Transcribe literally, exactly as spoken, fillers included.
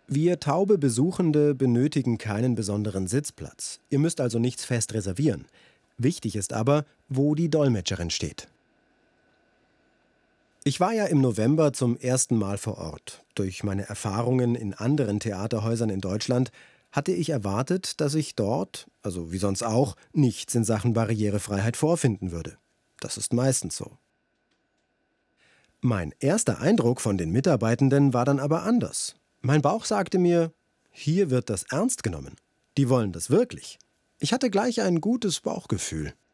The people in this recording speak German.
Wir taube Besuchende benötigen keinen besonderen Sitzplatz. Ihr müsst also nichts fest reservieren. Wichtig ist aber, wo die Dolmetscherin steht. Ich war ja im November zum ersten Mal vor Ort. Durch meine Erfahrungen in anderen Theaterhäusern in Deutschland hatte ich erwartet, dass ich dort, also wie sonst auch, nichts in Sachen Barrierefreiheit vorfinden würde. Das ist meistens so. Mein erster Eindruck von den Mitarbeitenden war dann aber anders. Mein Bauch sagte mir, hier wird das ernst genommen. Die wollen das wirklich. Ich hatte gleich ein gutes Bauchgefühl.